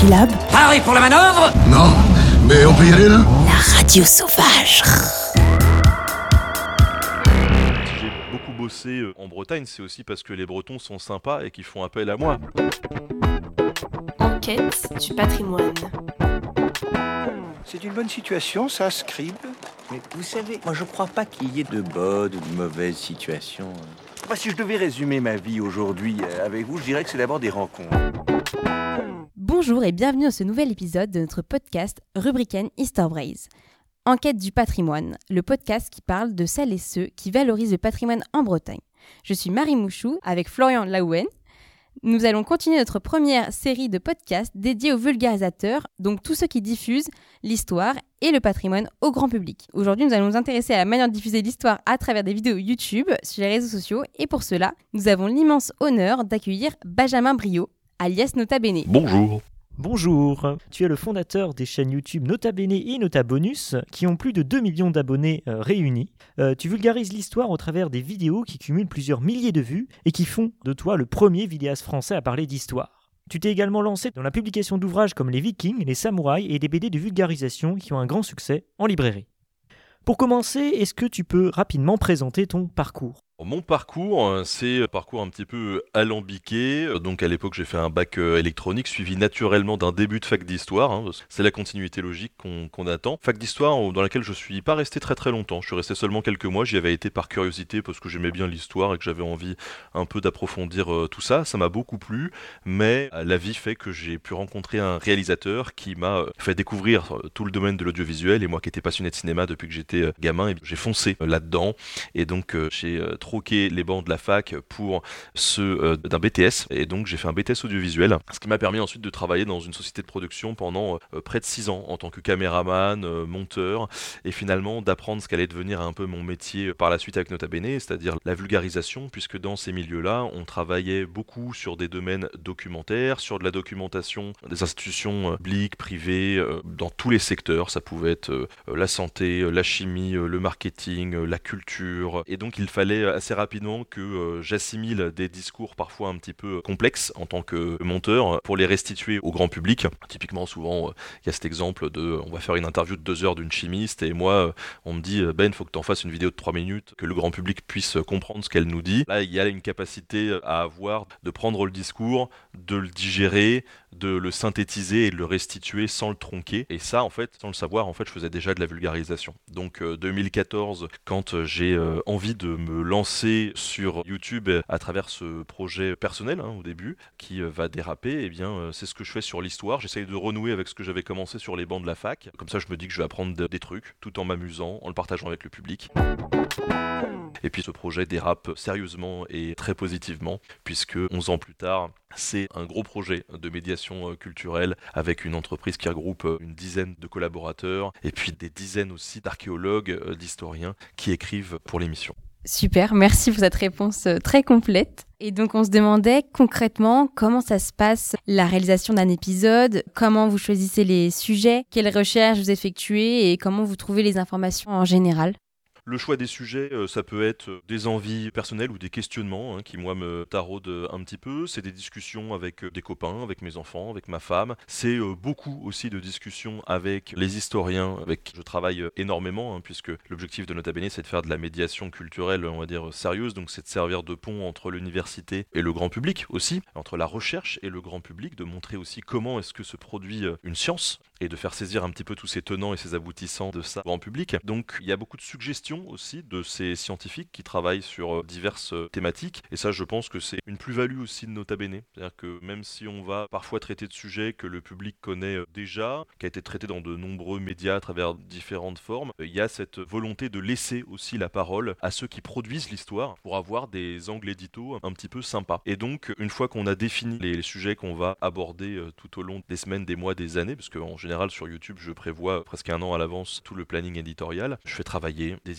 Lab. Pareil pour la manœuvre? Non, mais on peut y aller là? La radio sauvage. Si j'ai beaucoup bossé en Bretagne, c'est aussi parce que les Bretons sont sympas et qu'ils font appel à moi. Enquête du patrimoine. C'est une bonne situation, ça, Scribe. Mais vous savez, moi je crois pas qu'il y ait de bonnes ou de mauvaises situations. Si je devais résumer ma vie aujourd'hui avec vous, je dirais que c'est d'abord des rencontres. Bonjour et bienvenue dans ce nouvel épisode de notre podcast Rubricaine Histoire Braise. Enquête du patrimoine, le podcast qui parle de celles et ceux qui valorisent le patrimoine en Bretagne. Je suis Marie Mouchou avec Florian Laouen. Nous allons continuer notre première série de podcasts dédiés aux vulgarisateurs, donc tous ceux qui diffusent l'histoire et le patrimoine au grand public. Aujourd'hui, nous allons nous intéresser à la manière de diffuser l'histoire à travers des vidéos YouTube sur les réseaux sociaux et pour cela, nous avons l'immense honneur d'accueillir Benjamin Briot, alias Nota Bene. Bonjour. Bonjour, tu es le fondateur des chaînes YouTube Nota Bene et Nota Bonus qui ont plus de 2 millions d'abonnés réunis. Tu vulgarises l'histoire au travers des vidéos qui cumulent plusieurs milliers de vues et qui font de toi le premier vidéaste français à parler d'histoire. Tu t'es également lancé dans la publication d'ouvrages comme les Vikings, les Samouraïs et des BD de vulgarisation qui ont un grand succès en librairie. Pour commencer, est-ce que tu peux rapidement présenter ton parcours ? Mon parcours, c'est un parcours un petit peu alambiqué. Donc à l'époque, j'ai fait un bac électronique suivi naturellement d'un début de fac d'histoire. C'est la continuité logique qu'on attend. Fac d'histoire dans laquelle je suis pas resté très très longtemps. Je suis resté seulement quelques mois. J'y avais été par curiosité parce que j'aimais bien l'histoire et que j'avais envie un peu d'approfondir tout ça. Ça m'a beaucoup plu, mais la vie fait que j'ai pu rencontrer un réalisateur qui m'a fait découvrir tout le domaine de l'audiovisuel. Et moi qui étais passionné de cinéma depuis que j'étais gamin, j'ai foncé là-dedans. Et donc j'ai troqué les bancs de la fac pour ceux d'un BTS et donc j'ai fait un BTS audiovisuel, ce qui m'a permis ensuite de travailler dans une société de production pendant près de 6 ans en tant que caméraman, monteur et finalement d'apprendre ce qu'allait devenir un peu mon métier par la suite avec Nota Bene, c'est-à-dire la vulgarisation, puisque dans ces milieux-là on travaillait beaucoup sur des domaines documentaires, sur de la documentation des institutions publiques, privées, dans tous les secteurs. Ça pouvait être la santé, la chimie, le marketing, la culture, et donc il fallait assez rapidement que j'assimile des discours parfois un petit peu complexes en tant que monteur pour les restituer au grand public. Typiquement, souvent, il y a cet exemple de on va faire une interview de 2 heures d'une chimiste et moi, on me dit Ben, il faut que tu en fasses une vidéo de 3 minutes, que le grand public puisse comprendre ce qu'elle nous dit. Là, il y a une capacité à avoir de prendre le discours, de le digérer, de le synthétiser et de le restituer sans le tronquer. Et ça, en fait, sans le savoir, en fait, je faisais déjà de la vulgarisation. Donc 2014, quand j'ai envie de me lancer sur YouTube à travers ce projet personnel au début, qui va déraper, eh bien c'est ce que je fais sur l'histoire. J'essaye de renouer avec ce que j'avais commencé sur les bancs de la fac. Comme ça, je me dis que je vais apprendre des trucs, tout en m'amusant, en le partageant avec le public. Et puis ce projet dérape sérieusement et très positivement, puisque 11 ans plus tard, c'est un gros projet de médiation culturelle avec une entreprise qui regroupe une dizaine de collaborateurs et puis des dizaines aussi d'archéologues, d'historiens qui écrivent pour l'émission. Super, merci pour cette réponse très complète. Et donc on se demandait concrètement comment ça se passe la réalisation d'un épisode, comment vous choisissez les sujets, quelles recherches vous effectuez et comment vous trouvez les informations en général. Le choix des sujets, ça peut être des envies personnelles ou des questionnements qui, moi, me taraudent un petit peu. C'est des discussions avec des copains, avec mes enfants, avec ma femme. C'est beaucoup aussi de discussions avec les historiens, avec qui je travaille énormément, puisque l'objectif de Nota Bene, c'est de faire de la médiation culturelle, on va dire, sérieuse. Donc, c'est de servir de pont entre l'université et le grand public aussi, entre la recherche et le grand public, de montrer aussi comment est-ce que se produit une science et de faire saisir un petit peu tous ces tenants et ces aboutissants de ça au grand public. Donc, il y a beaucoup de suggestions aussi de ces scientifiques qui travaillent sur diverses thématiques et ça je pense que c'est une plus-value aussi de Nota Bene, c'est-à-dire que même si on va parfois traiter de sujets que le public connaît déjà, qui a été traité dans de nombreux médias à travers différentes formes, il y a cette volonté de laisser aussi la parole à ceux qui produisent l'histoire pour avoir des angles éditos un petit peu sympas. Et donc une fois qu'on a défini les sujets qu'on va aborder tout au long des semaines, des mois, des années, parce qu'en général sur YouTube je prévois presque 1 an à l'avance tout le planning éditorial, je fais travailler des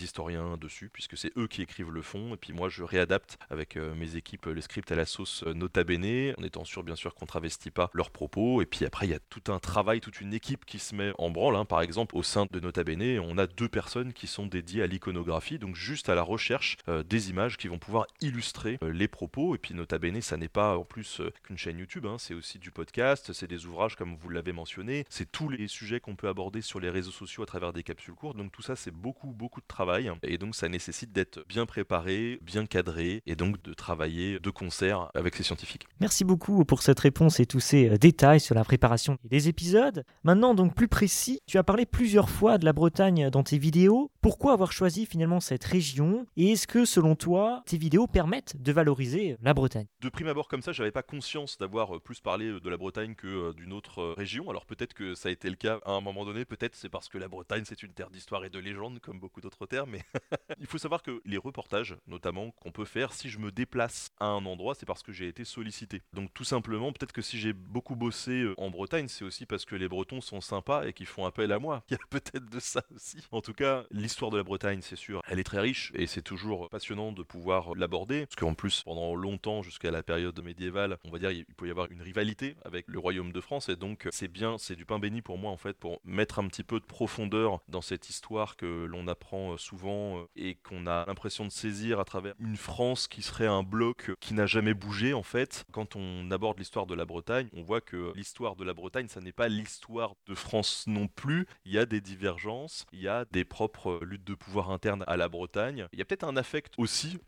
historiens dessus, puisque c'est eux qui écrivent le fond, et puis moi je réadapte avec mes équipes les scripts à la sauce Nota Bene, en étant sûr bien sûr qu'on travestit pas leurs propos, et puis après il y a tout un travail, toute une équipe qui se met en branle, hein. Par exemple au sein de Nota Bene, on a 2 personnes qui sont dédiées à l'iconographie, donc juste à la recherche des images qui vont pouvoir illustrer les propos, et puis Nota Bene ça n'est pas en plus qu'une chaîne YouTube, hein. C'est aussi du podcast, c'est des ouvrages comme vous l'avez mentionné, c'est tous les sujets qu'on peut aborder sur les réseaux sociaux à travers des capsules courtes, donc tout ça c'est beaucoup de travail, et donc ça nécessite d'être bien préparé, bien cadré, et donc de travailler de concert avec ces scientifiques. Merci beaucoup pour cette réponse et tous ces détails sur la préparation des épisodes. Maintenant, donc plus précis, tu as parlé plusieurs fois de la Bretagne dans tes vidéos. Pourquoi avoir choisi finalement cette région? Et est-ce que, selon toi, tes vidéos permettent de valoriser la Bretagne? De prime abord comme ça, j'avais pas conscience d'avoir plus parlé de la Bretagne que d'une autre région. Alors peut-être que ça a été le cas à un moment donné, peut-être c'est parce que la Bretagne c'est une terre d'histoire et de légende comme beaucoup d'autres terres, mais il faut savoir que les reportages, notamment qu'on peut faire, si je me déplace à un endroit, c'est parce que j'ai été sollicité. Donc tout simplement, peut-être que si j'ai beaucoup bossé en Bretagne, c'est aussi parce que les Bretons sont sympas et qu'ils font appel à moi. Il y a peut-être de ça aussi. En tout cas, l'histoire de la Bretagne, c'est sûr, elle est très riche et c'est toujours passionnant de pouvoir l'aborder. Parce qu'en plus, pendant longtemps, jusqu'à la période médiévale, on va dire, il peut y avoir une rivalité avec le royaume de France, et donc c'est bien, c'est du pain béni pour moi en fait, pour mettre un petit peu de profondeur dans cette histoire que l'on apprend souvent et qu'on a l'impression de saisir à travers une France qui serait un bloc qui n'a jamais bougé en fait. Quand on aborde l'histoire de la Bretagne, on voit que l'histoire de la Bretagne, ça n'est pas l'histoire de France non plus. Il y a des divergences, il y a des propres luttes de pouvoir internes à la Bretagne. Il y a peut-être un affect aussi.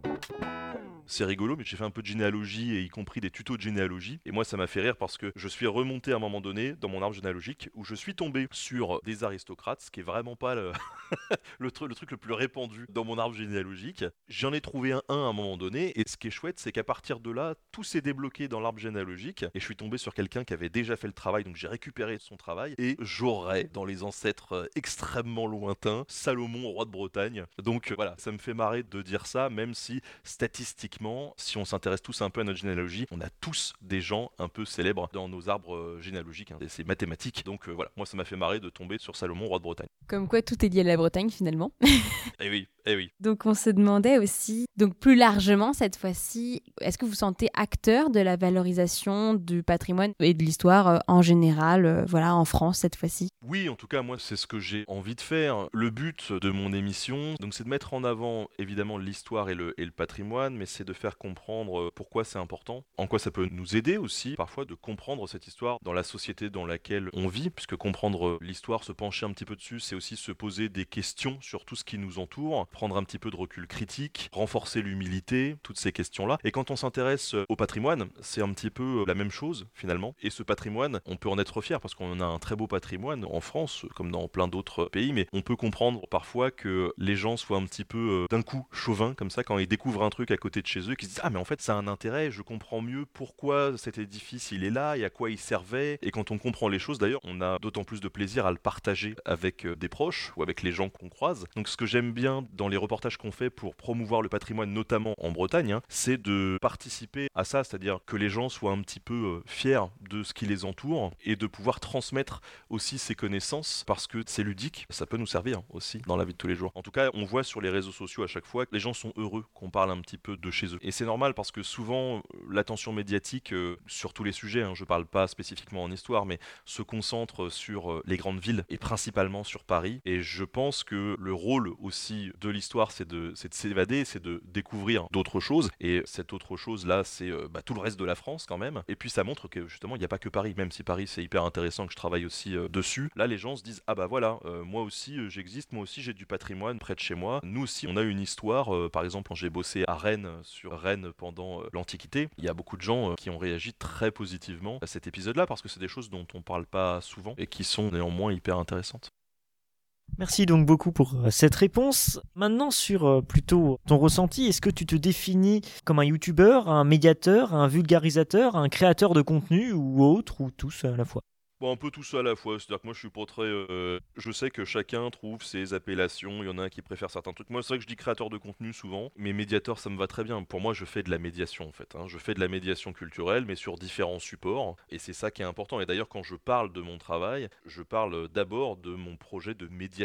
C'est rigolo, mais j'ai fait un peu de généalogie et y compris des tutos de généalogie. Et moi, ça m'a fait rire parce que je suis remonté à un moment donné dans mon arbre généalogique où je suis tombé sur des aristocrates, ce qui est vraiment pas le truc le plus répandu dans mon arbre généalogique. J'en ai trouvé un à un moment donné, et ce qui est chouette, c'est qu'à partir de là, tout s'est débloqué dans l'arbre généalogique, et je suis tombé sur quelqu'un qui avait déjà fait le travail, donc j'ai récupéré son travail, et j'aurais, dans les ancêtres extrêmement lointains, Salomon, roi de Bretagne. Donc voilà, ça me fait marrer de dire ça, même si statistiquement, si on s'intéresse tous un peu à notre généalogie, on a tous des gens un peu célèbres dans nos arbres généalogiques, hein. C'est mathématique, donc voilà, moi ça m'a fait marrer de tomber sur Salomon, roi de Bretagne. Comme quoi tout est lié à la Bretagne finalement. Eh oui, eh oui. Donc on se demandait aussi, donc plus largement cette fois-ci, est-ce que vous sentez acteur de la valorisation du patrimoine et de l'histoire en général, voilà, en France cette fois-ci? Oui, en tout cas, moi, c'est ce que j'ai envie de faire. Le but de mon émission, donc, c'est de mettre en avant, évidemment, l'histoire et le patrimoine, mais c'est de faire comprendre pourquoi c'est important, en quoi ça peut nous aider aussi, parfois, de comprendre cette histoire dans la société dans laquelle on vit, puisque comprendre l'histoire, se pencher un petit peu dessus, c'est aussi se poser des questions sur tout ce qui nous entoure, prendre un petit peu de recul critique, renforcer l'humilité, toutes ces questions-là. Et quand on s'intéresse au patrimoine, c'est un petit peu la même chose, finalement. Et ce patrimoine, on peut en être fier, parce qu'on a un très beau patrimoine en France, comme dans plein d'autres pays, mais on peut comprendre parfois que les gens soient un petit peu d'un coup chauvins, comme ça, quand ils découvrent un truc à côté de chez eux, qu'ils se disent « Ah, mais en fait, ça a un intérêt, je comprends mieux pourquoi cet édifice, il est là, et à quoi il servait. » Et quand on comprend les choses, d'ailleurs, on a d'autant plus de plaisir à le partager avec des proches ou avec les gens qu'on croise. Donc ce que j'aime bien dans les reportages qu'on fait pour promouvoir le patrimoine, notamment en Bretagne, hein, c'est de participer à ça, c'est-à-dire que les gens soient un petit peu fiers de ce qui les entoure et de pouvoir transmettre aussi ces connaissances, parce que c'est ludique, ça peut nous servir aussi dans la vie de tous les jours. En tout cas, on voit sur les réseaux sociaux à chaque fois que les gens sont heureux qu'on parle un petit peu de chez eux. Et c'est normal parce que souvent, l'attention médiatique sur tous les sujets, hein, je parle pas spécifiquement en histoire, mais se concentre sur les grandes villes et principalement sur Paris. Et je pense que le rôle aussi de l'histoire, c'est de s'évader, c'est de découvrir d'autres choses. Et cette autre chose là, c'est tout le reste de la France quand même. Et puis ça montre que justement, il n'y a pas que Paris, même si Paris c'est hyper intéressant, que je travaille aussi dessus. Là, les gens se disent ah bah voilà, moi aussi j'existe, moi aussi j'ai du patrimoine près de chez moi. Nous aussi, on a une histoire. Par exemple, quand j'ai bossé à Rennes, sur Rennes pendant l'Antiquité, il y a beaucoup de gens qui ont réagi très positivement à cet épisode-là, parce que c'est des choses dont on parle pas souvent et qui sont néanmoins hyper intéressantes. Merci donc beaucoup pour cette réponse. Maintenant sur plutôt ton ressenti, est-ce que tu te définis comme un youtubeur, un médiateur, un vulgarisateur, un créateur de contenu ou autre, ou tous à la fois? Bon, un peu tout ça à la fois, c'est-à-dire que moi je suis pas très... je sais que chacun trouve ses appellations, il y en a un qui préfère certains trucs. Moi c'est vrai que je dis créateur de contenu souvent, mais médiateur ça me va très bien. Pour moi je fais de la médiation en fait, hein. Je fais de la médiation culturelle, mais sur différents supports, et c'est ça qui est important. Et d'ailleurs quand je parle de mon travail, je parle d'abord de mon projet de médiation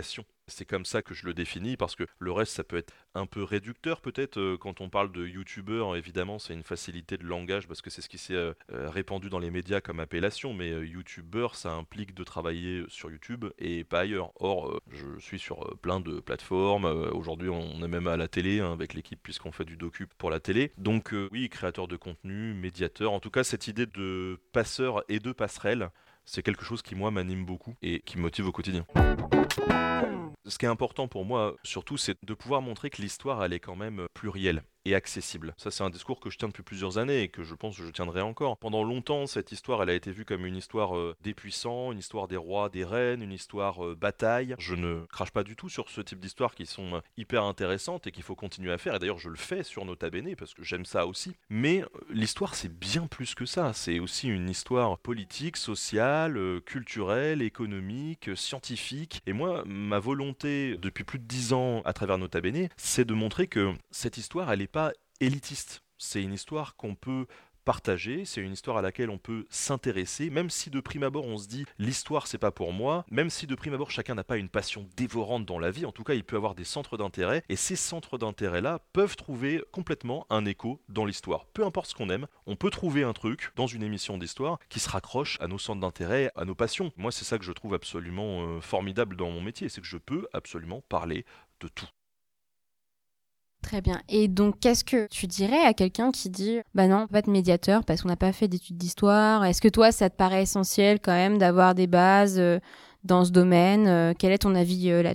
C'est comme ça que je le définis, parce que le reste, ça peut être un peu réducteur peut-être. Quand on parle de youtubeur, évidemment, c'est une facilité de langage, parce que c'est ce qui s'est répandu dans les médias comme appellation, mais youtubeur, ça implique de travailler sur YouTube et pas ailleurs. Or, je suis sur plein de plateformes. Aujourd'hui, on est même à la télé avec l'équipe, puisqu'on fait du docu pour la télé. Donc oui, créateur de contenu, médiateur. En tout cas, cette idée de passeur et de passerelle, c'est quelque chose qui, moi, m'anime beaucoup et qui me motive au quotidien. Ce qui est important pour moi, surtout, c'est de pouvoir montrer que l'histoire, elle est quand même plurielle et accessible. Ça, c'est un discours que je tiens depuis plusieurs années et que je pense que je tiendrai encore. Pendant longtemps, cette histoire, elle a été vue comme une histoire des puissants, une histoire des rois, des reines, une histoire bataille. Je ne crache pas du tout sur ce type d'histoires qui sont hyper intéressantes et qu'il faut continuer à faire. Et d'ailleurs, je le fais sur Nota Bene parce que j'aime ça aussi. Mais l'histoire, c'est bien plus que ça. C'est aussi une histoire politique, sociale, culturelle, économique, scientifique. Et moi, ma volonté depuis plus de 10 ans à travers Nota Bene, c'est de montrer que cette histoire, elle n'est pas élitiste. C'est une histoire qu'on peut partager, c'est une histoire à laquelle on peut s'intéresser, même si de prime abord on se dit l'histoire c'est pas pour moi, même si de prime abord chacun n'a pas une passion dévorante dans la vie, en tout cas il peut avoir des centres d'intérêt, et ces centres d'intérêt là peuvent trouver complètement un écho dans l'histoire. Peu importe ce qu'on aime, on peut trouver un truc dans une émission d'histoire qui se raccroche à nos centres d'intérêt, à nos passions. Moi c'est ça que je trouve absolument formidable dans mon métier, c'est que je peux absolument parler de tout. Très bien. Et donc, qu'est-ce que tu dirais à quelqu'un qui dit « Bah non, pas de médiateur parce qu'on n'a pas fait d'études d'histoire ». Est-ce que toi, ça te paraît essentiel quand même d'avoir des bases dans ce domaine ? Quel est ton avis là-dessus ?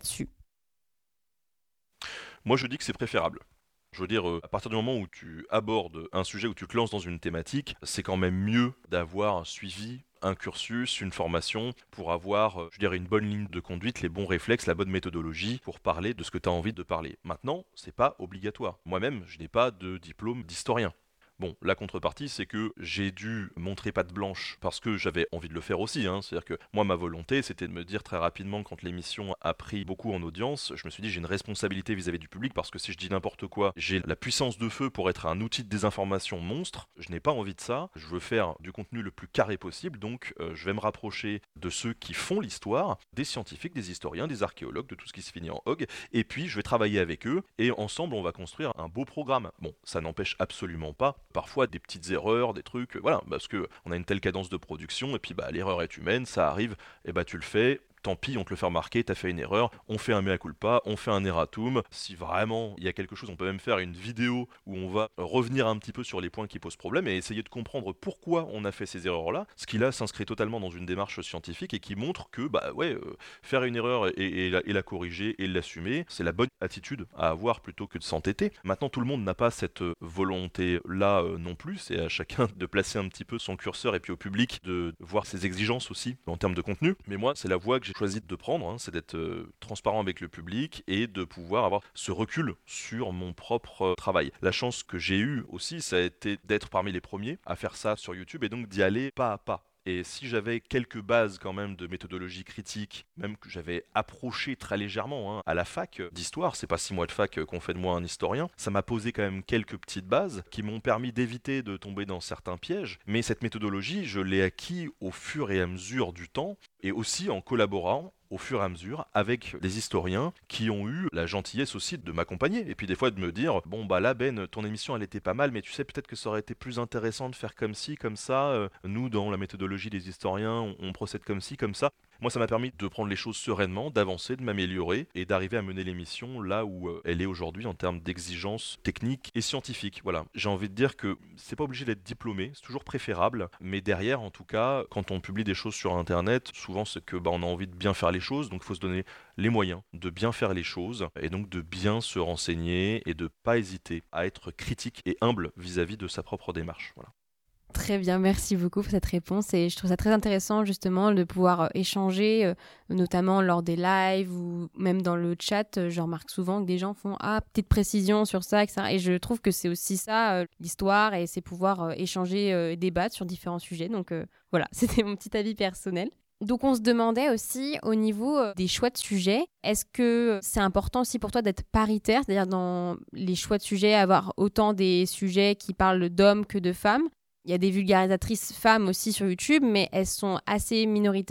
Moi, je dis que c'est préférable. Je veux dire, à partir du moment où tu abordes un sujet, où tu te lances dans une thématique, c'est quand même mieux d'avoir un suivi, un cursus, une formation, pour avoir, je dirais, une bonne ligne de conduite, les bons réflexes, la bonne méthodologie pour parler de ce que tu as envie de parler. Maintenant, c'est pas obligatoire. Moi-même, je n'ai pas de diplôme d'historien. Bon, la contrepartie, c'est que j'ai dû montrer patte blanche parce que j'avais envie de le faire aussi. C'est-à-dire que moi, ma volonté, c'était de me dire très rapidement, quand l'émission a pris beaucoup en audience, je me suis dit j'ai une responsabilité vis-à-vis du public, parce que si je dis n'importe quoi, j'ai la puissance de feu pour être un outil de désinformation monstre. Je n'ai pas envie de ça. Je veux faire du contenu le plus carré possible, donc je vais me rapprocher de ceux qui font l'histoire, des scientifiques, des historiens, des archéologues, de tout ce qui se finit en hog, et puis je vais travailler avec eux, et ensemble, on va construire un beau programme. Bon, ça n'empêche absolument pas parfois des petites erreurs, des trucs, voilà, parce que on a une telle cadence de production, et puis l'erreur est humaine, ça arrive, et tu le fais, tant pis, on te le fait remarquer, t'as fait une erreur, on fait un mea culpa, on fait un erratum. Si vraiment il y a quelque chose, on peut même faire une vidéo où on va revenir un petit peu sur les points qui posent problème et essayer de comprendre pourquoi on a fait ces erreurs-là, ce qui là s'inscrit totalement dans une démarche scientifique et qui montre que faire une erreur et la corriger et l'assumer, c'est la bonne attitude à avoir plutôt que de s'entêter. Maintenant, tout le monde n'a pas cette volonté-là non plus, c'est à chacun de placer un petit peu son curseur et puis au public de voir ses exigences aussi en termes de contenu. Mais moi, c'est la voie que j'ai choisi de prendre, c'est d'être transparent avec le public et de pouvoir avoir ce recul sur mon propre travail. La chance que j'ai eue aussi, ça a été d'être parmi les premiers à faire ça sur YouTube et donc d'y aller pas à pas. Et si j'avais quelques bases quand même de méthodologie critique, même que j'avais approché très légèrement à la fac d'histoire, c'est pas 6 mois de fac qu'on fait de moi un historien, ça m'a posé quand même quelques petites bases qui m'ont permis d'éviter de tomber dans certains pièges, mais cette méthodologie, je l'ai acquis au fur et à mesure du temps, et aussi en collaborant au fur et à mesure avec des historiens qui ont eu la gentillesse aussi de m'accompagner et puis des fois de me dire bon là Ben, ton émission elle était pas mal, mais tu sais peut-être que ça aurait été plus intéressant de faire comme ci, comme ça, nous dans la méthodologie des historiens on procède comme ci, comme ça. Moi ça m'a permis de prendre les choses sereinement, d'avancer, de m'améliorer et d'arriver à mener l'émission là où elle est aujourd'hui en termes d'exigences techniques et scientifiques. Voilà, j'ai envie de dire que c'est pas obligé d'être diplômé, c'est toujours préférable, mais derrière en tout cas quand on publie des choses sur internet, souvent c'est que on a envie de bien faire les choses, donc il faut se donner les moyens de bien faire les choses et donc de bien se renseigner et de pas hésiter à être critique et humble vis-à-vis de sa propre démarche. Voilà. Très bien, merci beaucoup pour cette réponse et je trouve ça très intéressant justement de pouvoir échanger, notamment lors des lives ou même dans le chat. Je remarque souvent que des gens font petite précision sur ça, etc. Et je trouve que c'est aussi ça l'histoire et c'est pouvoir échanger et débattre sur différents sujets. Donc voilà, c'était mon petit avis personnel. Donc on se demandait aussi au niveau des choix de sujets, est-ce que c'est important aussi pour toi d'être paritaire, c'est-à-dire dans les choix de sujets, avoir autant des sujets qui parlent d'hommes que de femmes ? Il y a des vulgarisatrices femmes aussi sur YouTube, mais elles sont assez minoritaires.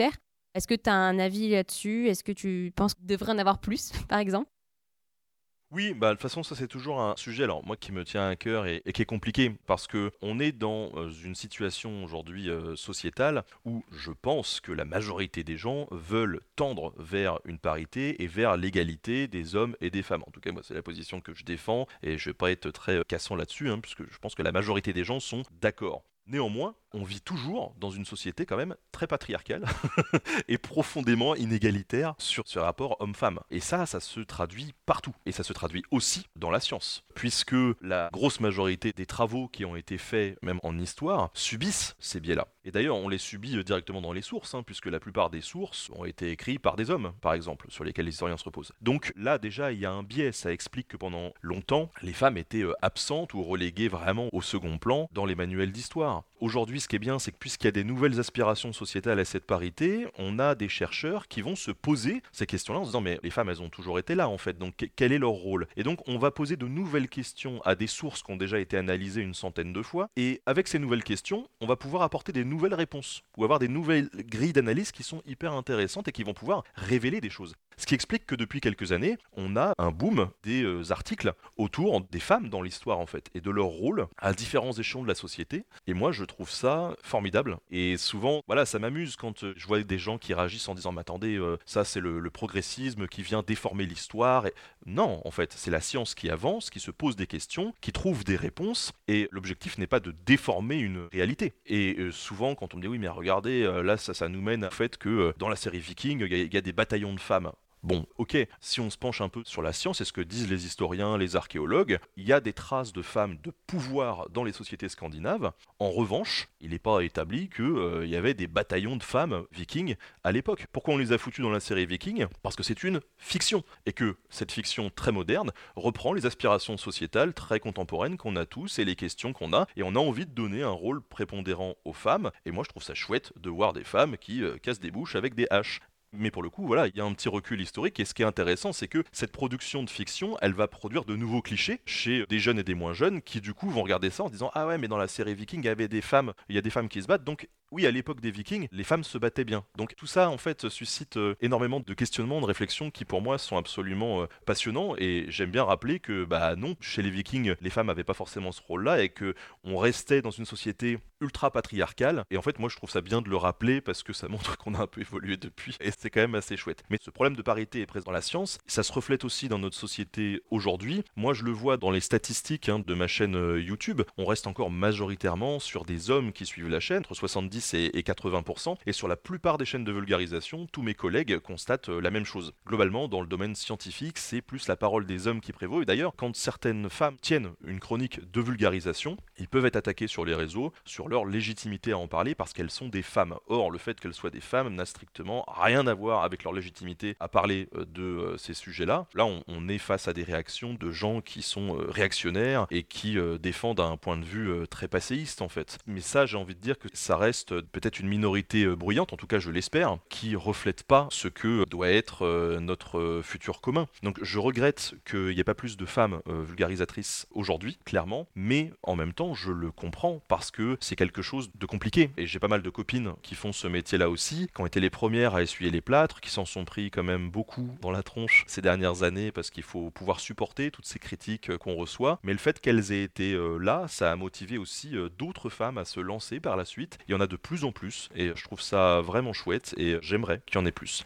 Est-ce que tu as un avis là-dessus? Est-ce que tu penses qu'il devrait en avoir plus, par exemple? Oui, bah, de toute façon, ça c'est toujours un sujet, alors moi qui me tient à cœur et qui est compliqué, parce que on est dans une situation aujourd'hui sociétale où je pense que la majorité des gens veulent tendre vers une parité et vers l'égalité des hommes et des femmes. En tout cas, moi c'est la position que je défends et je vais pas être très cassant là-dessus, hein, puisque je pense que la majorité des gens sont d'accord. Néanmoins, on vit toujours dans une société quand même très patriarcale et profondément inégalitaire sur ce rapport homme-femme. Et ça se traduit partout. Et ça se traduit aussi dans la science. Puisque la grosse majorité des travaux qui ont été faits, même en histoire, subissent ces biais-là. Et d'ailleurs, on les subit directement dans les sources, hein, puisque la plupart des sources ont été écrites par des hommes, par exemple, sur lesquels les historiens se reposent. Donc là, déjà, il y a un biais. Ça explique que pendant longtemps, les femmes étaient absentes ou reléguées vraiment au second plan dans les manuels d'histoire. Aujourd'hui, ce qui est bien, c'est que puisqu'il y a des nouvelles aspirations sociétales à cette parité, on a des chercheurs qui vont se poser ces questions-là en se disant mais les femmes, elles ont toujours été là en fait, donc quel est leur rôle? Et donc on va poser de nouvelles questions à des sources qui ont déjà été analysées une centaine de fois, et avec ces nouvelles questions, on va pouvoir apporter des nouvelles réponses, ou avoir des nouvelles grilles d'analyse qui sont hyper intéressantes et qui vont pouvoir révéler des choses. Ce qui explique que depuis quelques années, on a un boom des articles autour des femmes dans l'histoire en fait, et de leur rôle à différents échelons de la société, et moi je trouve ça formidable. Et souvent, voilà, ça m'amuse quand je vois des gens qui réagissent en disant mais attendez, ça c'est le progressisme qui vient déformer l'histoire. Et... Non, en fait, c'est la science qui avance, qui se pose des questions, qui trouve des réponses, et l'objectif n'est pas de déformer une réalité. Et souvent, quand on me dit oui mais regardez, là ça nous mène au fait que dans la série Viking, il y a des bataillons de femmes. Bon, ok, si on se penche un peu sur la science et ce que disent les historiens, les archéologues, il y a des traces de femmes de pouvoir dans les sociétés scandinaves. En revanche, il n'est pas établi qu'il y avait des bataillons de femmes vikings à l'époque. Pourquoi on les a foutus dans la série Viking? Parce que c'est une fiction, et que cette fiction très moderne reprend les aspirations sociétales très contemporaines qu'on a tous et les questions qu'on a, et on a envie de donner un rôle prépondérant aux femmes, et moi je trouve ça chouette de voir des femmes qui cassent des bouches avec des haches. Mais pour le coup, voilà, il y a un petit recul historique, et ce qui est intéressant, c'est que cette production de fiction, elle va produire de nouveaux clichés chez des jeunes et des moins jeunes qui du coup vont regarder ça en se disant ah ouais, mais dans la série Viking, il y avait des femmes, il y a des femmes qui se battent, donc oui, à l'époque des Vikings, les femmes se battaient bien. Donc tout ça, en fait, suscite énormément de questionnements, de réflexions qui, pour moi, sont absolument passionnants. Et j'aime bien rappeler que, bah non, chez les Vikings, les femmes n'avaient pas forcément ce rôle-là, et que on restait dans une société ultra patriarcale. Et en fait, moi, je trouve ça bien de le rappeler parce que ça montre qu'on a un peu évolué depuis. Et c'est quand même assez chouette. Mais ce problème de parité est présent dans la science. Ça se reflète aussi dans notre société aujourd'hui. Moi, je le vois dans les statistiques de ma chaîne YouTube. On reste encore majoritairement sur des hommes qui suivent la chaîne, entre 70 et 80%, et sur la plupart des chaînes de vulgarisation, tous mes collègues constatent la même chose. Globalement, dans le domaine scientifique, c'est plus la parole des hommes qui prévaut, et d'ailleurs, quand certaines femmes tiennent une chronique de vulgarisation, ils peuvent être attaqués sur les réseaux, sur leur légitimité à en parler, parce qu'elles sont des femmes. Or, le fait qu'elles soient des femmes n'a strictement rien à voir avec leur légitimité à parler de ces sujets-là. Là, on est face à des réactions de gens qui sont réactionnaires et qui défendent un point de vue très passéiste, en fait. Mais ça, j'ai envie de dire que ça reste peut-être une minorité bruyante, en tout cas je l'espère, qui reflète pas ce que doit être notre futur commun. Donc je regrette qu'il n'y ait pas plus de femmes vulgarisatrices aujourd'hui, clairement, mais en même temps je le comprends parce que c'est quelque chose de compliqué. Et j'ai pas mal de copines qui font ce métier-là aussi, qui ont été les premières à essuyer les plâtres, qui s'en sont pris quand même beaucoup dans la tronche ces dernières années parce qu'il faut pouvoir supporter toutes ces critiques qu'on reçoit. Mais le fait qu'elles aient été là, ça a motivé aussi d'autres femmes à se lancer par la suite. Il y en a de plus en plus, et je trouve ça vraiment chouette, et j'aimerais qu'il y en ait plus.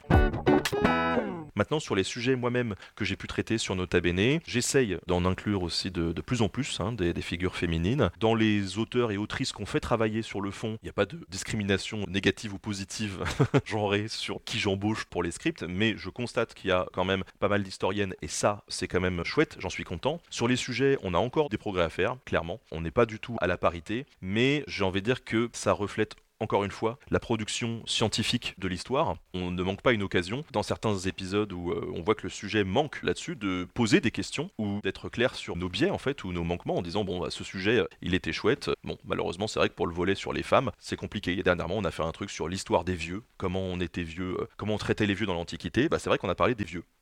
Maintenant, sur les sujets moi-même que j'ai pu traiter sur Nota Bene, j'essaye d'en inclure aussi de plus en plus des figures féminines. Dans les auteurs et autrices qu'on fait travailler sur le fond, il n'y a pas de discrimination négative ou positive genrée sur qui j'embauche pour les scripts, mais je constate qu'il y a quand même pas mal d'historiennes, et ça, c'est quand même chouette, j'en suis content. Sur les sujets, on a encore des progrès à faire, clairement. On n'est pas du tout à la parité, mais j'ai envie de dire que ça reflète encore une fois, la production scientifique de l'histoire. On ne manque pas une occasion, dans certains épisodes où on voit que le sujet manque là-dessus, de poser des questions ou d'être clair sur nos biais en fait, ou nos manquements en disant bon, bah, ce sujet, il était chouette. Bon, malheureusement, c'est vrai que pour le volet sur les femmes, c'est compliqué. Et dernièrement, on a fait un truc sur l'histoire des vieux, comment on était vieux, comment on traitait les vieux dans l'Antiquité. Bah, c'est vrai qu'on a parlé des vieux.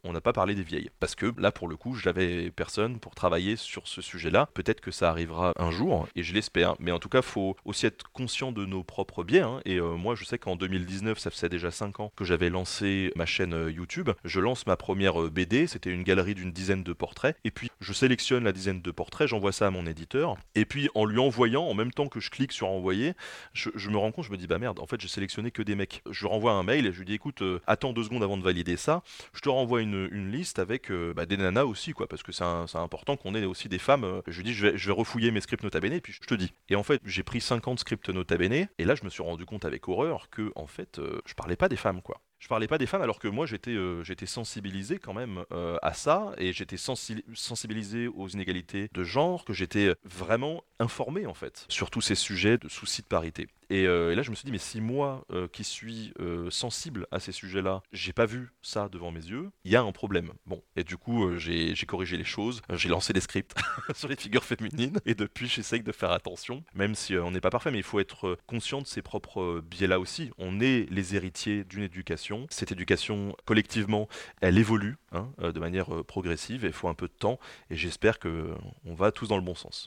on n'a pas parlé des vieilles. Parce que là, pour le coup, j'avais personne pour travailler sur ce sujet-là. Peut-être que ça arrivera un jour, et je l'espère. Mais en tout cas, il faut aussi être conscient de nos propres biais. Et moi, je sais qu'en 2019, ça faisait déjà 5 ans que j'avais lancé ma chaîne YouTube. Je lance ma première BD, c'était une galerie d'une dizaine de portraits. Et puis, je sélectionne la dizaine de portraits, j'envoie ça à mon éditeur. Et puis, en lui envoyant, en même temps que je clique sur envoyer, je me rends compte, je me dis, bah merde, en fait, j'ai sélectionné que des mecs. Je lui renvoie un mail et je lui dis, écoute, attends 2 secondes avant de valider ça. Je te renvoie une liste avec des nanas aussi, quoi, parce que c'est important qu'on ait aussi des femmes. Je lui dis, je vais refouiller mes scripts Nota Bene, et puis je te dis. Et en fait, j'ai pris 50 scripts Nota Bene, et là, je me suis rendu compte avec horreur que, en fait, je parlais pas des femmes, quoi. Je parlais pas des femmes alors que moi j'étais sensibilisé quand même à ça, et j'étais sensibilisé aux inégalités de genre, que j'étais vraiment informé en fait sur tous ces sujets de soucis de parité. Et là je me suis dit, mais si moi qui suis sensible à ces sujets-là, j'ai pas vu ça devant mes yeux, il y a un problème. Bon, et du coup j'ai corrigé les choses, j'ai lancé des scripts sur les figures féminines, et depuis j'essaye de faire attention, même si on n'est pas parfait, mais il faut être conscient de ses propres biais-là aussi. On est les héritiers d'une éducation. Cette éducation, collectivement, elle évolue de manière progressive, et il faut un peu de temps, et j'espère qu'on va tous dans le bon sens.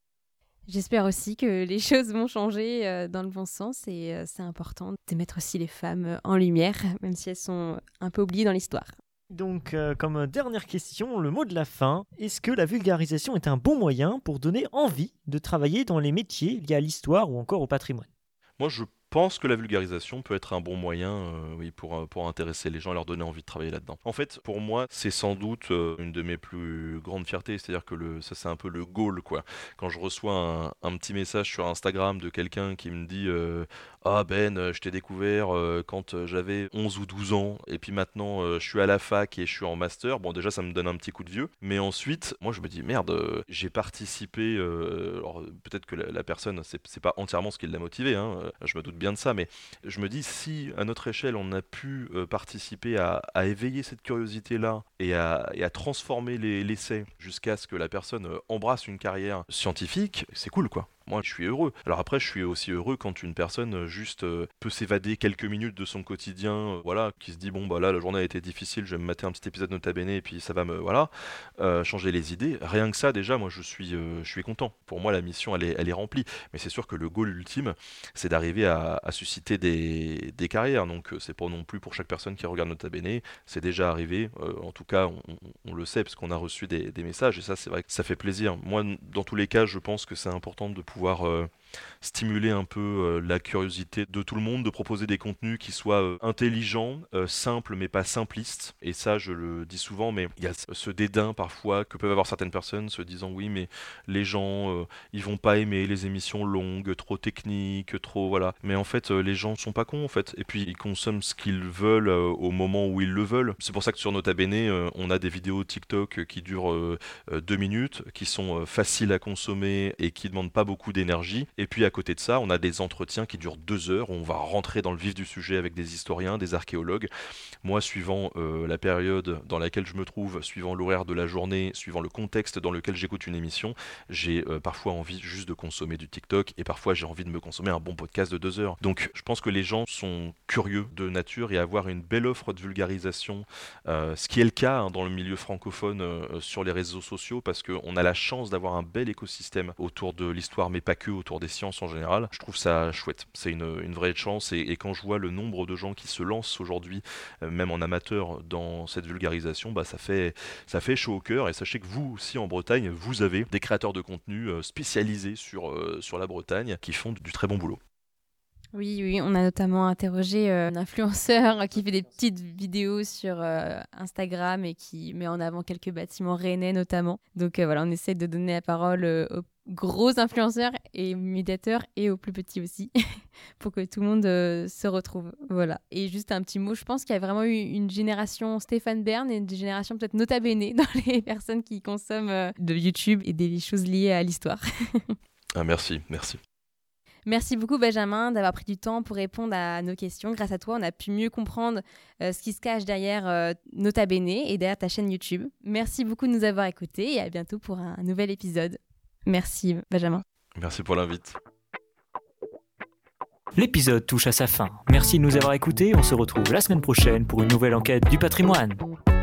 J'espère aussi que les choses vont changer dans le bon sens, et c'est important de mettre aussi les femmes en lumière, même si elles sont un peu oubliées dans l'histoire. Donc, comme dernière question, le mot de la fin, est-ce que la vulgarisation est un bon moyen pour donner envie de travailler dans les métiers liés à l'histoire ou encore au patrimoine ? Moi, je pense que la vulgarisation peut être un bon moyen pour intéresser les gens et leur donner envie de travailler là-dedans. En fait, pour moi, c'est sans doute une de mes plus grandes fiertés, c'est-à-dire que ça c'est un peu le goal, quoi. Quand je reçois un petit message sur Instagram de quelqu'un qui me dit ah Ben, je t'ai découvert quand j'avais 11 ou 12 ans, et puis maintenant je suis à la fac et je suis en master. Bon, déjà ça me donne un petit coup de vieux, mais ensuite moi je me dis merde, j'ai participé, alors peut-être que la personne c'est pas entièrement ce qui l'a motivé, je me doute bien de ça, mais je me dis, si à notre échelle on a pu participer à éveiller cette curiosité-là, et à transformer l'essai jusqu'à ce que la personne embrasse une carrière scientifique, c'est cool, quoi. Moi, je suis heureux. Alors après, je suis aussi heureux quand une personne juste peut s'évader quelques minutes de son quotidien, qui se dit, bon, bah là, la journée a été difficile, je vais me mater un petit épisode Nota Bene, et puis ça va me, changer les idées. Rien que ça, déjà, moi, je suis content. Pour moi, la mission, elle est remplie. Mais c'est sûr que le goal ultime, c'est d'arriver à susciter des carrières. Donc, c'est pas non plus pour chaque personne qui regarde Nota Bene. C'est déjà arrivé. En tout cas, on le sait, parce qu'on a reçu des messages, et ça, c'est vrai que ça fait plaisir. Moi, dans tous les cas, je pense que c'est important de pouvoir stimuler un peu la curiosité de tout le monde, de proposer des contenus qui soient intelligents, simples mais pas simplistes. Et ça, je le dis souvent, mais il y a ce dédain parfois que peuvent avoir certaines personnes, se disant oui, mais les gens ils vont pas aimer les émissions longues, trop techniques, trop voilà. Mais en fait, les gens sont pas cons en fait, et puis ils consomment ce qu'ils veulent au moment où ils le veulent. C'est pour ça que sur Nota Bene, on a des vidéos TikTok qui durent 2 minutes, qui sont faciles à consommer et qui demandent pas beaucoup d'énergie. Et puis à côté de ça, on a des entretiens qui durent 2 heures, où on va rentrer dans le vif du sujet avec des historiens, des archéologues. Moi, suivant la période dans laquelle je me trouve, suivant l'horaire de la journée, suivant le contexte dans lequel j'écoute une émission, j'ai parfois envie juste de consommer du TikTok, et parfois j'ai envie de me consommer un bon podcast de 2 heures. Donc je pense que les gens sont curieux de nature, et avoir une belle offre de vulgarisation, ce qui est le cas dans le milieu francophone sur les réseaux sociaux, parce qu'on a la chance d'avoir un bel écosystème autour de l'histoire, mais pas que, autour des sciences en général. Je trouve ça chouette, c'est une vraie chance, et quand je vois le nombre de gens qui se lancent aujourd'hui, même en amateur, dans cette vulgarisation, ça fait chaud au cœur. Et sachez que vous aussi en Bretagne, vous avez des créateurs de contenu spécialisés sur la Bretagne qui font du très bon boulot. Oui, on a notamment interrogé un influenceur qui fait des petites vidéos sur Instagram et qui met en avant quelques bâtiments rennais notamment. Donc on essaie de donner la parole aux gros influenceurs et médiateurs, et aux plus petits aussi, pour que tout le monde se retrouve. Voilà. Et juste un petit mot, je pense qu'il y a vraiment eu une génération Stéphane Bern et une génération peut-être Nota Bene dans les personnes qui consomment de YouTube et des choses liées à l'histoire. Merci. Merci beaucoup Benjamin d'avoir pris du temps pour répondre à nos questions. Grâce à toi, on a pu mieux comprendre ce qui se cache derrière Nota Bene et derrière ta chaîne YouTube. Merci beaucoup de nous avoir écoutés, et à bientôt pour un nouvel épisode. Merci Benjamin. Merci pour l'invite. L'épisode touche à sa fin. Merci de nous avoir écoutés. On se retrouve la semaine prochaine pour une nouvelle enquête du patrimoine.